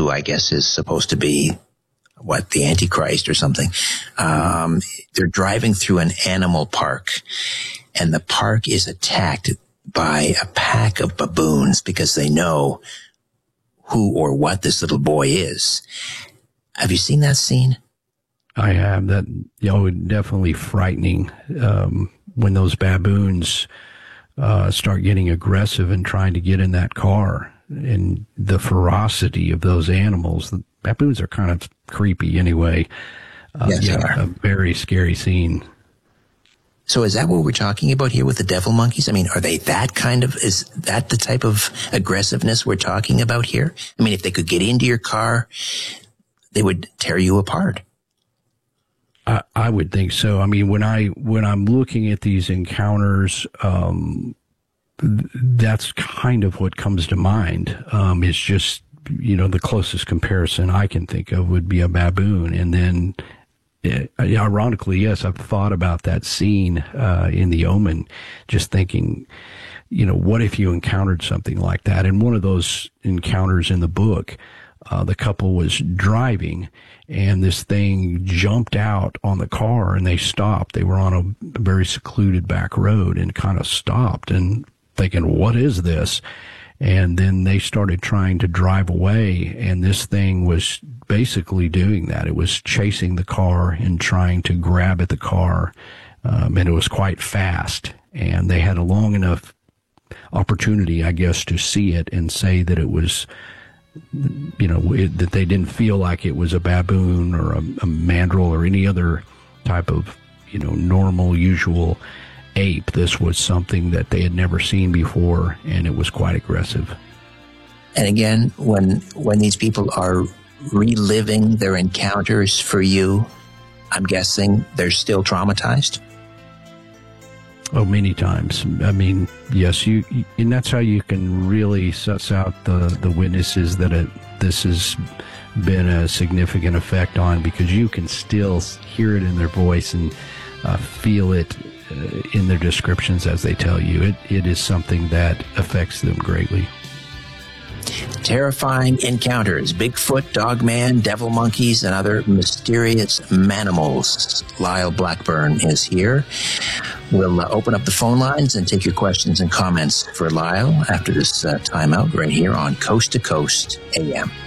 who I guess is supposed to be the Antichrist or something. They're driving through an animal park, and the park is attacked by a pack of baboons because they know who or what this little boy is. Have you seen that scene? I have. That, definitely frightening when those baboons start getting aggressive and trying to get in that car, and the ferocity of those animals. The baboons are kind of creepy anyway. Yes, they are. A very scary scene. So is that what we're talking about here with the devil monkeys? I mean, are they is that the type of aggressiveness we're talking about here? I mean, if they could get into your car, they would tear you apart. I would think so. I mean, when I'm looking at these encounters, that's kind of what comes to mind. It's just, the closest comparison I can think of would be a baboon. And then, ironically, yes, I've thought about that scene in The Omen, just thinking, what if you encountered something like that? And one of those encounters in the book, the couple was driving, and this thing jumped out on the car, and they stopped. They were on a very secluded back road and kind of stopped and thinking, what is this? And then they started trying to drive away, and this thing was basically doing that. It was chasing the car and trying to grab at the car, and it was quite fast. And they had a long enough opportunity, I guess, to see it and say that it was, that they didn't feel like it was a baboon or a mandrill or any other type of, normal, usual ape. This was something that they had never seen before, and it was quite aggressive. And again, when these people are reliving their encounters for you, I'm guessing they're still traumatized? Oh, many times. I mean, yes, and that's how you can really suss out the witnesses that this has been a significant effect on, because you can still hear it in their voice and feel it in their descriptions as they tell you. It is something that affects them greatly. Terrifying encounters, Bigfoot, Dogman, devil monkeys, and other mysterious manimals. Lyle Blackburn is here. We'll open up the phone lines and take your questions and comments for Lyle after this timeout right here on Coast to Coast AM.